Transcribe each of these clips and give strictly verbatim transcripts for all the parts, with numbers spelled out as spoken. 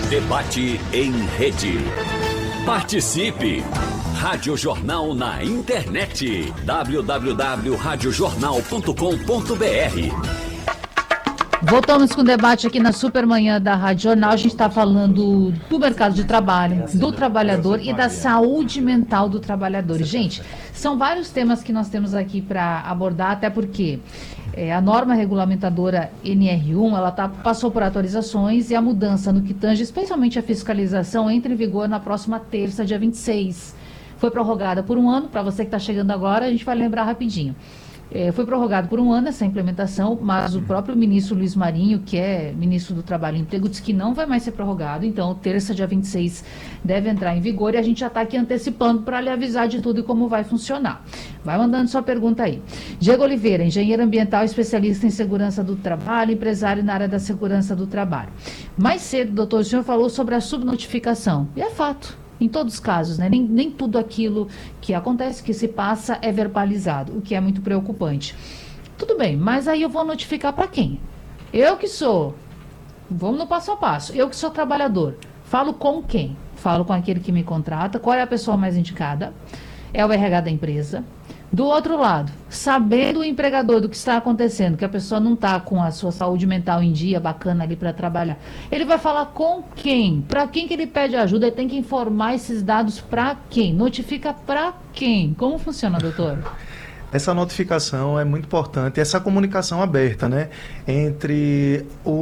Debate em rede. Participe! Rádio Jornal na internet. w w w ponto rádio jornal ponto com ponto b r. Voltamos com o debate aqui na Supermanhã da Rádio Jornal. A gente está falando do mercado de trabalho, do trabalhador e da saúde mental do trabalhador. Gente, são vários temas que nós temos aqui para abordar, até porque é, a norma regulamentadora N R um, ela tá, passou por atualizações e a mudança no que tange, especialmente a fiscalização, entra em vigor na próxima terça, dia vinte e seis. Foi prorrogada por um ano. Para você que está chegando agora, a gente vai lembrar rapidinho. É, foi prorrogado por um ano essa implementação, mas o próprio ministro Luiz Marinho, que é ministro do Trabalho e Emprego, disse que não vai mais ser prorrogado. Então, terça, dia vinte e seis, deve entrar em vigor e a gente já está aqui antecipando para lhe avisar de tudo e como vai funcionar. Vai mandando sua pergunta aí. Diego Oliveira, engenheiro ambiental, especialista em segurança do trabalho, empresário na área da segurança do trabalho. Mais cedo, doutor, o senhor falou sobre a subnotificação. E é fato. Em todos os casos, né? Nem, nem tudo aquilo que acontece, que se passa, é verbalizado, o que é muito preocupante. Tudo bem, mas aí eu vou notificar para quem? Eu que sou, vamos no passo a passo, eu que sou trabalhador, falo com quem? Falo com aquele que me contrata, qual é a pessoa mais indicada? É o R H da empresa. Do outro lado, sabendo o empregador do que está acontecendo, que a pessoa não está com a sua saúde mental em dia, bacana ali para trabalhar, ele vai falar com quem? Para quem que ele pede ajuda? Ele tem que informar esses dados para quem? Notifica para quem? Como funciona, doutor? Essa notificação é muito importante, essa comunicação aberta, né, entre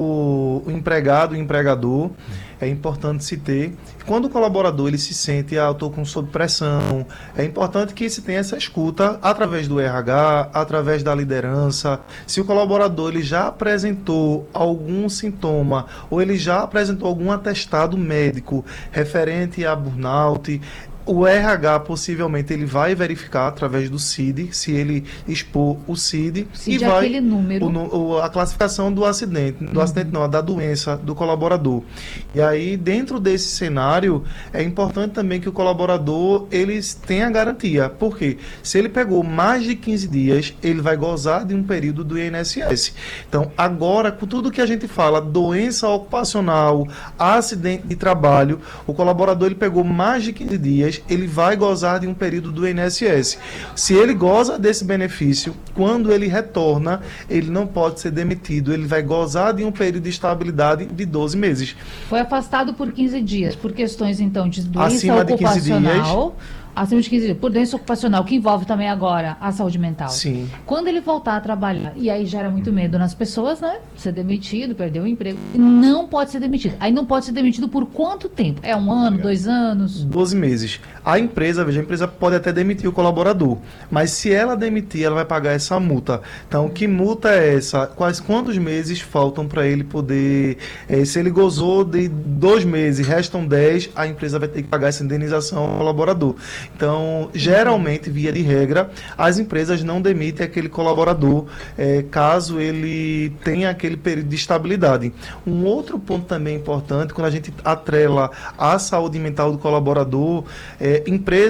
o, o empregado e o empregador, é importante se ter. Quando o colaborador ele se sente, ah, eu estou com sob pressão, é importante que se tenha essa escuta através do R H, através da liderança. Se o colaborador ele já apresentou algum sintoma ou ele já apresentou algum atestado médico referente a burnout, o R H possivelmente ele vai verificar através do C I D, se ele expor o C I D, C I D e é vai aquele número. O, o, a classificação do acidente, do uhum. acidente não, da doença do colaborador. E aí, dentro desse cenário, é importante também que o colaborador ele tenha garantia. Por quê? Se ele pegou mais de quinze dias, ele vai gozar de um período do I N S S. Então, agora, com tudo que a gente fala, doença ocupacional, acidente de trabalho, o colaborador ele pegou mais de quinze dias, ele vai gozar de um período do I N S S. Se ele goza desse benefício, quando ele retorna, ele não pode ser demitido, ele vai gozar de um período de estabilidade de doze meses. Foi afastado por quinze dias, por questões, então, de doença acima ocupacional, de quinze dias. Acima de quinze dias, por doença ocupacional, que envolve também agora a saúde mental. Sim. Quando ele voltar a trabalhar, e aí gera muito medo nas pessoas, né? Ser demitido, perder o emprego. Não pode ser demitido. Aí não pode ser demitido por quanto tempo? É um ano, dois anos? doze meses. A empresa, veja, a empresa pode até demitir o colaborador, mas se ela demitir, ela vai pagar essa multa. Então, que multa é essa? Quais, quantos meses faltam para ele poder... Eh, se ele gozou de dois meses, restam dez, a empresa vai ter que pagar essa indenização ao colaborador. Então, geralmente, via de regra, as empresas não demitem aquele colaborador eh, caso ele tenha aquele período de estabilidade. Um outro ponto também importante, quando a gente atrela a saúde mental do colaborador, é, empresas